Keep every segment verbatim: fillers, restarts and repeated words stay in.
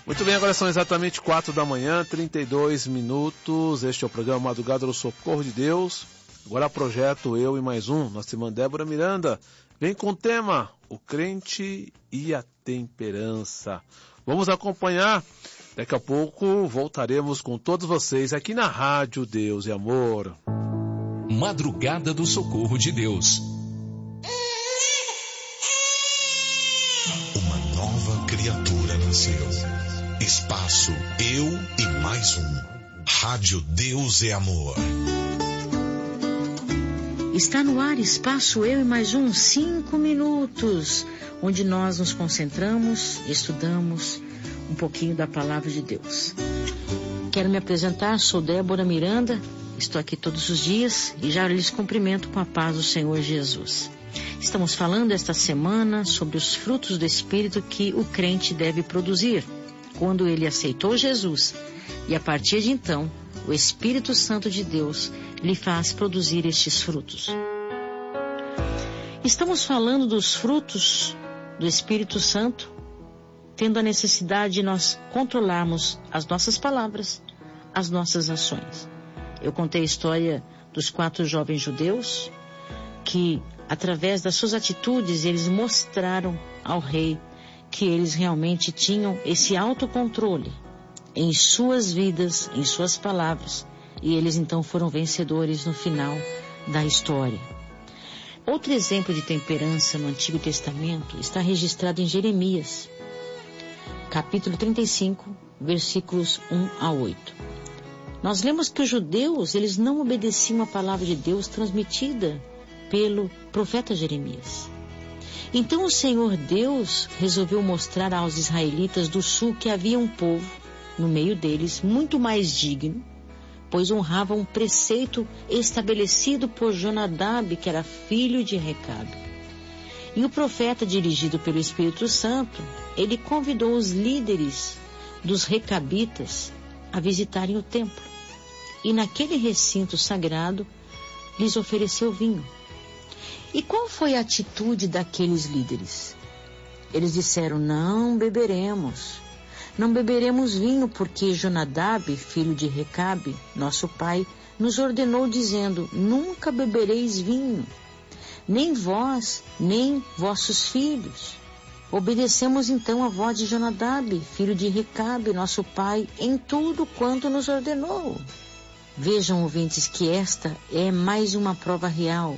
Muito bem, agora são exatamente quatro da manhã, trinta e dois minutos. Este é o programa Madrugada do Socorro de Deus. Agora projeto Eu e Mais Um. Nossa irmã Débora Miranda vem com o tema O Crente e a Temperança. Vamos acompanhar. Daqui a pouco voltaremos com todos vocês aqui na Rádio Deus e Amor. Madrugada do Socorro de Deus. Uma nova criatura nasceu. Espaço Eu e Mais Um. Rádio Deus e Amor. Está no ar Espaço Eu e Mais Um, cinco minutos, onde nós nos concentramos, estudamos um pouquinho da Palavra de Deus. Quero me apresentar, sou Débora Miranda, estou aqui todos os dias e já lhes cumprimento com a paz do Senhor Jesus. Estamos falando esta semana sobre os frutos do Espírito que o crente deve produzir quando ele aceitou Jesus, e a partir de então, o Espírito Santo de Deus lhe faz produzir estes frutos. Estamos falando dos frutos do Espírito Santo, tendo a necessidade de nós controlarmos as nossas palavras, as nossas ações. Eu contei a história dos quatro jovens judeus, que através das suas atitudes eles mostraram ao rei que eles realmente tinham esse autocontrole em suas vidas, em suas palavras, e eles então foram vencedores no final da história. Outro exemplo de temperança no Antigo Testamento está registrado em Jeremias, capítulo trinta e cinco, versículos um a oito. Nós lemos que os judeus, eles não obedeciam a palavra de Deus transmitida pelo profeta Jeremias. Então o Senhor Deus resolveu mostrar aos israelitas do sul que havia um povo, no meio deles, muito mais digno, pois honrava um preceito estabelecido por Jonadab, que era filho de Recabe. E o profeta, dirigido pelo Espírito Santo, ele convidou os líderes dos recabitas a visitarem o templo. E naquele recinto sagrado, lhes ofereceu vinho. E qual foi a atitude daqueles líderes? Eles disseram, não beberemos. Não beberemos vinho, porque Jonadab, filho de Recabe, nosso pai, nos ordenou dizendo, nunca bebereis vinho, nem vós, nem vossos filhos. Obedecemos então a voz de Jonadab, filho de Recabe, nosso pai, em tudo quanto nos ordenou. Vejam, ouvintes, que esta é mais uma prova real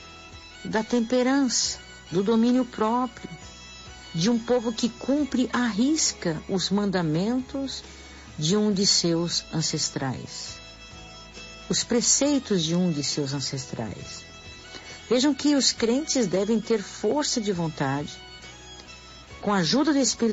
da temperança, do domínio próprio, de um povo que cumpre à risca os mandamentos de um de seus ancestrais, os preceitos de um de seus ancestrais. Vejam que os crentes devem ter força de vontade, com a ajuda do Espírito